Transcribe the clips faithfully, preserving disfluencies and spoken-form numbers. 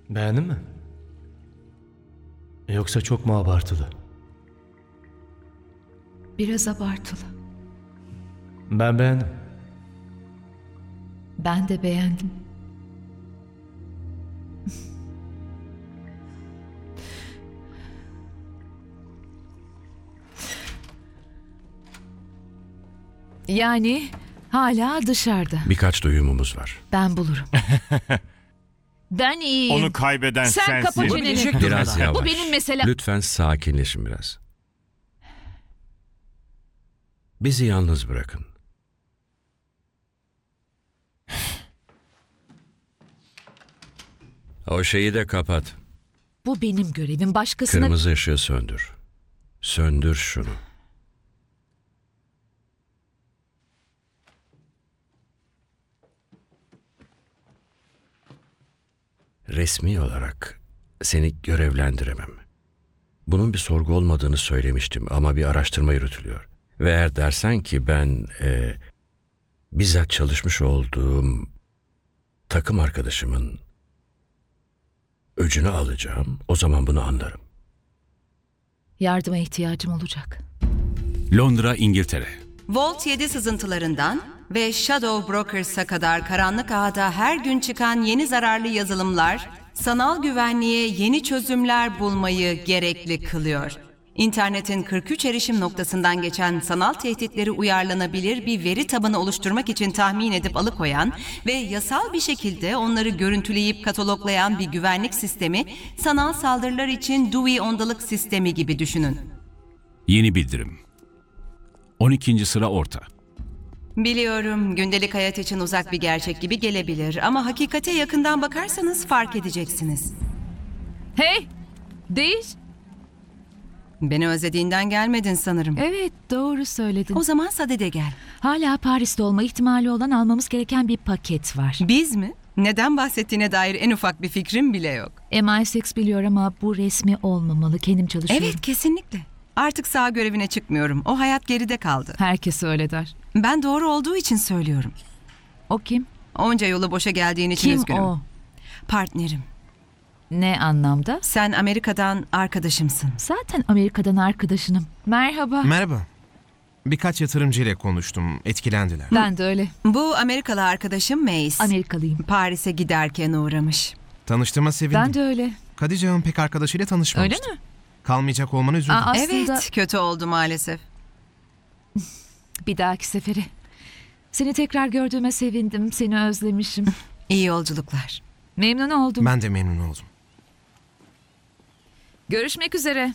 Beğendin mi? Yoksa çok mu abartılı? Biraz abartılı. Ben beğendim. Ben de beğendim. Yani hala dışarıda. Birkaç duyumumuz var. Ben bulurum. Ben iyiyim. Onu kaybeden Sen sensin. kapa çeneni. Biraz yavaş. Bu benim meselem. Lütfen sakinleşin biraz. Bizi yalnız bırakın. O şeyi de kapat. Bu benim görevim. Başkasına... Kırmızı ışığı söndür. Söndür şunu. Resmi olarak seni görevlendiremem. Bunun bir sorgu olmadığını söylemiştim ama bir araştırma yürütülüyor. Ve eğer dersen ki ben e, bizzat çalışmış olduğum takım arkadaşımın öcünü alacağım, o zaman bunu anlarım. Yardıma ihtiyacım olacak. Londra, İngiltere. Volt yedi sızıntılarından ve Shadow Brokers'a kadar karanlık ağda her gün çıkan yeni zararlı yazılımlar, sanal güvenliğe yeni çözümler bulmayı gerekli kılıyor. İnternetin kırk üç erişim noktasından geçen sanal tehditleri uyarlanabilir bir veri tabanı oluşturmak için tahmin edip alıkoyan ve yasal bir şekilde onları görüntüleyip kataloglayan bir güvenlik sistemi, sanal saldırılar için Dewey ondalık sistemi gibi düşünün. Yeni bildirim. on ikinci sıra orta. Biliyorum, gündelik hayat için uzak bir gerçek gibi gelebilir ama hakikate yakından bakarsanız fark edeceksiniz. Hey! Değiş. Beni özlediğinden gelmedin sanırım. Evet, doğru söyledin. O zaman Sade'de gel. Hala Paris'te olma ihtimali olan almamız gereken bir paket var. Biz mi? Neden bahsettiğine dair en ufak bir fikrim bile yok. M I altı biliyor ama bu resmi olmamalı. Kendim çalışıyorum. Evet, kesinlikle. Artık sağ görevine çıkmıyorum. O hayat geride kaldı. Herkes öyle der. Ben doğru olduğu için söylüyorum. O kim? Onca yolu boşa geldiğin için Kim üzgünüm. o? Partnerim. Ne anlamda? Sen Amerika'dan arkadaşımsın. Zaten Amerika'dan arkadaşınım. Merhaba. Merhaba. Birkaç yatırımcı ile konuştum. Etkilendiler. Ben de öyle. Bu Amerikalı arkadaşım Mace. Amerikalıyım. Paris'e giderken uğramış. Tanıştığıma sevindim. Ben de öyle. Kadica'nın Hanım pek arkadaşıyla Öyle tanışmamıştı. mi? Kalmayacak olmana üzüldüm. Aa, aslında Evet, kötü oldu maalesef. bir dahaki sefere. Seni tekrar gördüğüme sevindim. Seni özlemişim. İyi yolculuklar. Memnun oldum. Ben de memnun oldum. Görüşmek üzere.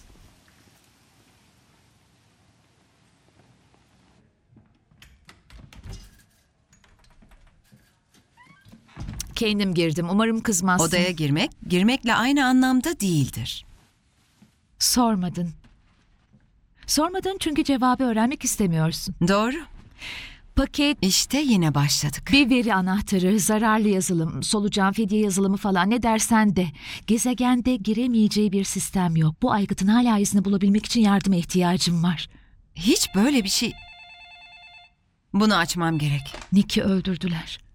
Kendim girdim. Umarım kızmazsın. Odaya girmek, girmekle aynı anlamda değildir. Sormadın. Sormadın çünkü cevabı öğrenmek istemiyorsun. Doğru. Paket, İşte yine başladık. bir veri anahtarı, zararlı yazılım, solucan fidye yazılımı falan ne dersen de. Gezegende giremeyeceği bir sistem yok. Bu aygıtın hala izini bulabilmek için yardıma ihtiyacım var. Hiç böyle bir şey... Bunu açmam gerek. Nick'i öldürdüler.